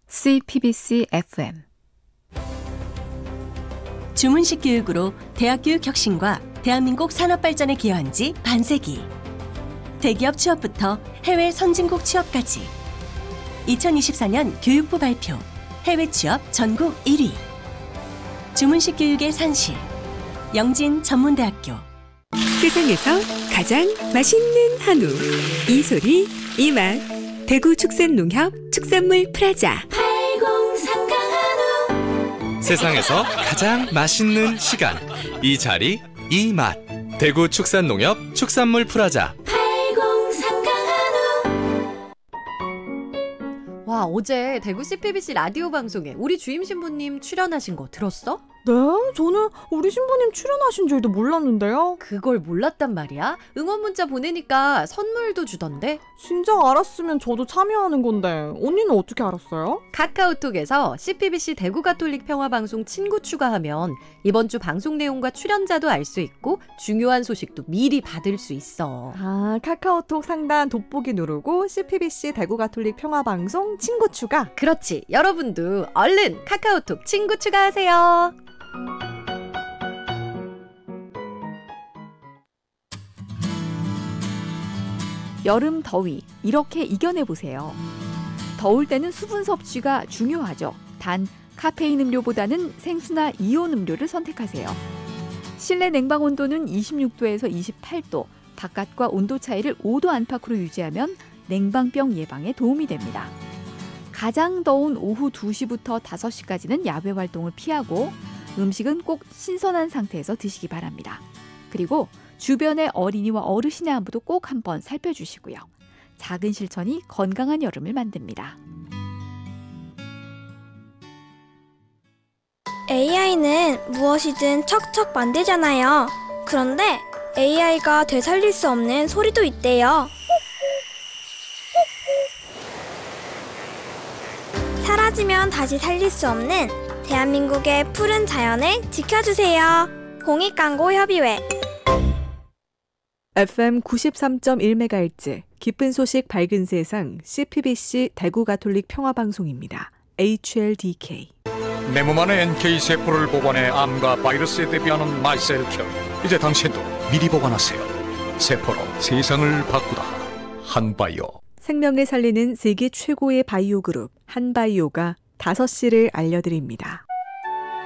CPBC FM 주문식 교육으로 대학 교육 혁신과 대한민국 산업 발전에 기여한 지 반세기. 대기업 취업부터 해외 선진국 취업까지. 2024년 교육부 발표 해외 취업 전국 1위. 주문식 교육의 산실 영진 전문대학교. 세상에서 가장 맛있는 한우 이소리 이맛 대구 축산농협 축산물 프라자. 80 한우. 세상에서 가장 맛있는 시간 이 자리 이 맛 대구 축산농협 축산물 프라자. 80 한우. 와, 어제 대구 CPBC 라디오 방송에 우리 주임 신부님 출연하신 거 들었어? 네? 저는 우리 신부님 출연하신 줄도 몰랐는데요. 그걸 몰랐단 말이야? 응원 문자 보내니까 선물도 주던데? 진작 알았으면 저도 참여하는 건데 언니는 어떻게 알았어요? 카카오톡에서 CPBC 대구 가톨릭 평화방송 친구 추가하면 이번 주 방송 내용과 출연자도 알 수 있고 중요한 소식도 미리 받을 수 있어. 아, 카카오톡 상단 돋보기 누르고 CPBC 대구 가톨릭 평화방송 친구 추가. 그렇지. 여러분도 얼른 카카오톡 친구 추가하세요. 여름 더위 이렇게 이겨내보세요. 더울 때는 수분 섭취가 중요하죠. 단 카페인 음료보다는 생수나 이온 음료를 선택하세요. 실내 냉방 온도는 26도에서 28도, 바깥과 온도 차이를 5도 안팎으로 유지하면 냉방병 예방에 도움이 됩니다. 가장 더운 오후 2시부터 5시까지는 야외 활동을 피하고 음식은 꼭 신선한 상태에서 드시기 바랍니다. 그리고 주변의 어린이와 어르신의 안부도 꼭 한번 살펴주시고요. 작은 실천이 건강한 여름을 만듭니다. AI는 무엇이든 척척 만들잖아요. 그런데 AI가 되살릴 수 없는 소리도 있대요. 사라지면 다시 살릴 수 없는 대한민국의 푸른 자연을 지켜주세요. 공익광고협의회. FM 93.1MHz 기쁜 소식 밝은 세상 CPBC 대구 가톨릭 평화방송입니다. HLDK. 내 몸 안에 NK세포를 보관해 암과 바이러스에 대비하는 마이셀큐. 이제 당신도 미리 보관하세요. 세포로 세상을 바꾸다. 한바이오. 생명을 살리는 세계 최고의 바이오 그룹 한바이오가 5시를 알려드립니다.